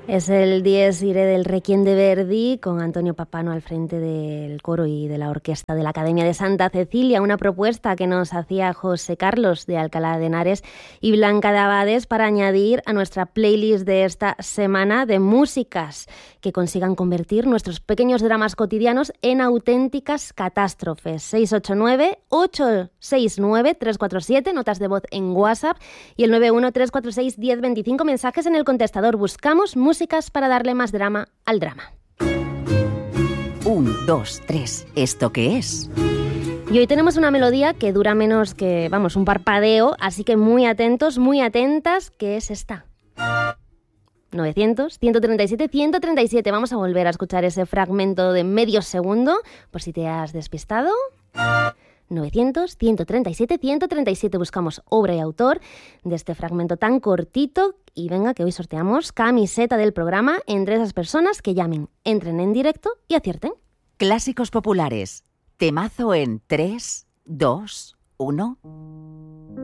Es el Dies Irae del Requiem de Verdi, con Antonio Papano al frente del coro y de la orquesta de la Academia de Santa Cecilia, una propuesta que nos hacía José Carlos de Alcalá de Henares y Blanca de Abades para añadir a nuestra playlist de esta semana de músicas que consigan convertir nuestros pequeños dramas cotidianos en auténticas catástrofes. 689-869-347, notas de voz en WhatsApp, y el 913461025, mensajes en el contestador. Buscamos músicas para darle más drama al drama. 1, 2, 3. ¿Esto qué es? Y hoy tenemos una melodía que dura menos que, un parpadeo, así que muy atentos, muy atentas, que es esta. 900-137-137. Vamos a volver a escuchar ese fragmento de medio segundo, por si te has despistado. 900-137-137. Buscamos obra y autor de este fragmento tan cortito. Y venga, que hoy sorteamos camiseta del programa entre esas personas que llamen, entren en directo y acierten. Clásicos populares. Temazo en 3, 2, 1.